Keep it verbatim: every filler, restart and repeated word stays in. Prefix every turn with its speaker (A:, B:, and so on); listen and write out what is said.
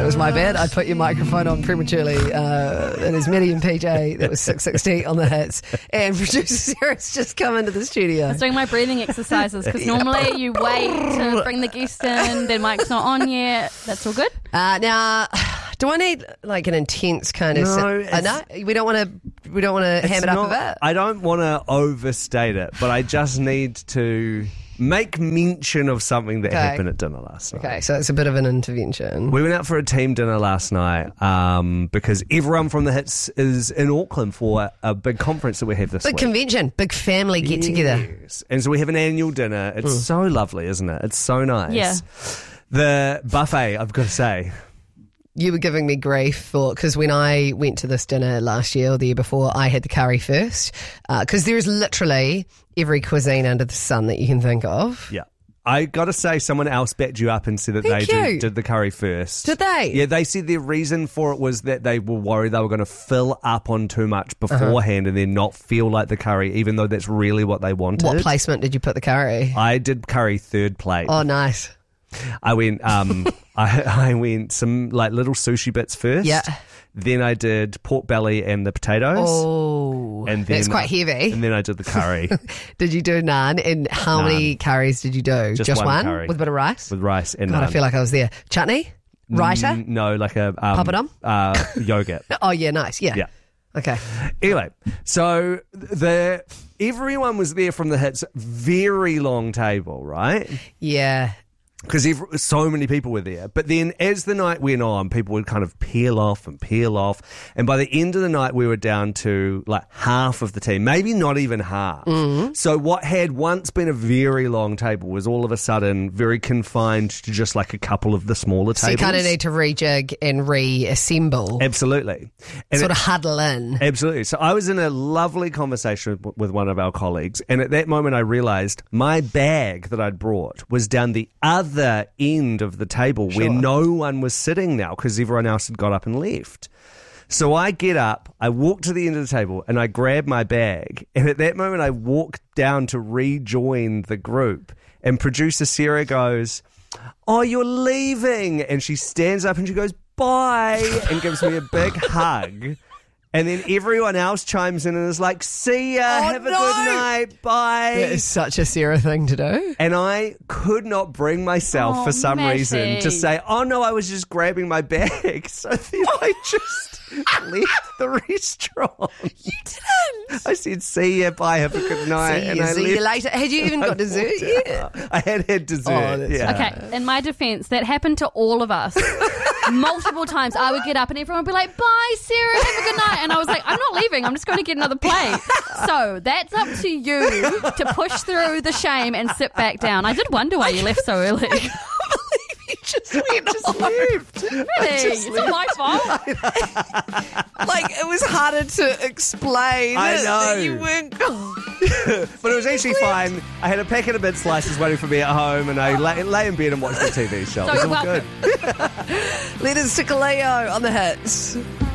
A: was my bad. I put your microphone on prematurely. Uh, it is Mitty and P J. That was six sixty on the hits. And producer Sarah's just come into the studio.
B: I was doing my breathing exercises because normally you wait to bring the guest in, their mic's not on yet. That's all good.
A: Uh, now, do I need like an intense kind of?
C: No,
A: uh, no, we don't want to. We don't want to ham it up
C: not,
A: a bit.
C: I don't want to overstate it, but I just need to make mention of something that
A: Okay.
C: happened at dinner last night.
A: Okay, so it's a bit of an intervention.
C: We went out for a team dinner last night um, because everyone from the Hits is in Auckland for a big conference that we have this
A: Big
C: week.
A: convention, big family get together.
C: Yes. And so we have an annual dinner. It's
A: Mm.
C: so lovely, isn't it? It's so nice.
B: Yeah.
C: The buffet, I've got to say.
A: You were giving me grief for because when I went to this dinner last year or the year before, I had the curry first because there is literally every cuisine under the sun that you can think of.
C: Yeah. I got to say, someone else backed you up and said that
A: Thank
C: they
A: you.
C: did, did the curry first.
A: Did they?
C: Yeah, they said their reason for it was that they were worried they were going to fill up on too much beforehand uh-huh. and then not feel like the curry, even though that's really what they wanted.
A: What placement did you put the curry?
C: I did curry third plate.
A: Oh, nice.
C: I went, um, I, I went some like little sushi bits first.
A: Yeah.
C: Then I did pork belly and the potatoes.
A: Oh,
C: and then,
A: that's quite heavy.
C: And then I did the curry.
A: Did you do naan? And how
C: Naan.
A: many curries did you do?
C: Just one curry.
A: With a bit of rice?
C: With rice and
A: God,
C: naan.
A: I feel like I was there. Chutney? Raita?
C: Mm, no, like a... Um,
A: Papadum?
C: Uh, yogurt.
A: Oh, yeah, nice. Yeah.
C: Yeah.
A: Okay.
C: Anyway, so the everyone was there from the Hits, very long table, right?
A: Yeah.
C: Because so many people were there. But then as the night went on, people would kind of peel off and peel off. And by the end of the night, we were down to like half of the team, maybe not even half. Mm-hmm. So what had once been a very long table was all of a sudden very confined to just like a couple of the smaller tables.
A: So you kind of need to rejig and reassemble.
C: Absolutely. And
A: sort
C: it,
A: of huddle in.
C: Absolutely. So I was in a lovely conversation with, with one of our colleagues. And at that moment, I realised my bag that I'd brought was down the other other end of the table
A: Sure.
C: where no one was sitting now because everyone else had got up and left. So I get up, I walk to the end of the table and I grab my bag, and at that moment I walk down to rejoin the group, and producer Sarah goes, "Oh, you're leaving," and she stands up and she goes, "Bye," and gives me a big hug. And then everyone else chimes in and is like, "See ya,
A: Oh,
C: have a
A: no.
C: good night, bye."
A: That is such a Sarah thing to do.
C: And I could not bring myself
B: Oh,
C: for some
B: Matty.
C: reason to say, "Oh no, I was just grabbing my bag." So then I just left the restaurant.
A: You didn't.
C: I said, "See ya, bye, have a good night."
A: See,
C: and
A: you,
C: I
A: see
C: left.
A: you later. Had you even got dessert yet?
C: I had had dessert.
A: Oh, that's
C: yeah.
B: Okay, in my defense, that happened to all of us. Multiple times I would get up and everyone would be like, "Bye, Sarah, have a good night." And I was like, "I'm not leaving, I'm just going to get another plate." So that's up to you to push through the shame and sit back down. I did wonder why you left so early.
A: You just went
C: Just
A: off.
C: left.
B: Really?
C: just
B: It's not my fault.
A: Like, it was harder to explain
C: I
A: it,
C: know.
A: that you weren't gone.
C: But it was actually fine. I had a packet of bit slices waiting for me at home, and I lay, lay in bed and watched the T V show.
B: So
C: it was
B: you're
C: all
B: welcome.
C: good.
A: Letters to Kaleo on the hits.